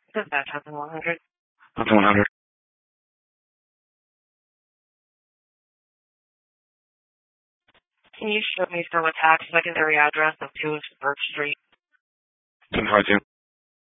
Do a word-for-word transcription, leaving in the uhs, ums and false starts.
This is that one hundred. That's one hundred. Can you show me from a tax secondary address of two Birch Street? ten five two.